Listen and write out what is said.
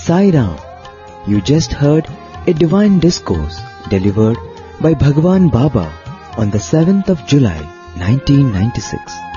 Sai Ram. You just heard a divine discourse delivered by Bhagwan Baba on the 7th of July 1996.